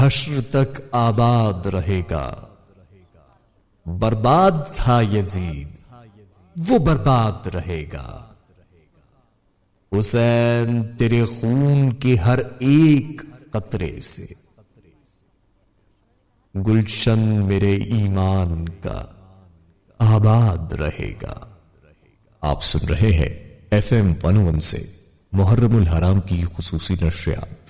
हश्र तक आबाद रहेगा। बर्बाद था यजीद, वो बर्बाद रहेगा। हुसैन तेरे खून के हर एक कतरे से गुलशन मेरे ईमान का आबाद रहेगा। आप सुन रहे हैं FM 101 से मुहर्रमुल हराम की खुसूसी नशरियात।